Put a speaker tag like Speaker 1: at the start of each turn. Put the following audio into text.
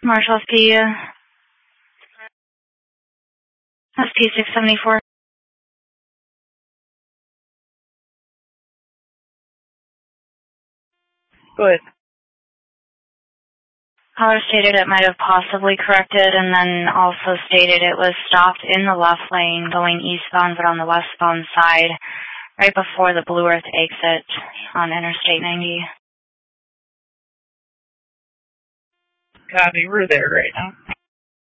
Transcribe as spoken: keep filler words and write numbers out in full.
Speaker 1: Marshall S P, uh, S P six seventy-four.
Speaker 2: Go ahead.
Speaker 1: Caller stated it might have possibly corrected, and then also stated it was stopped in the left lane going eastbound but on the westbound side right before the Blue Earth exit on Interstate ninety.
Speaker 2: Copy, we're there right now.